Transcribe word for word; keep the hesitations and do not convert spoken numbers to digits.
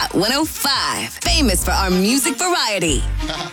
Hot one oh five. Famous for our music variety.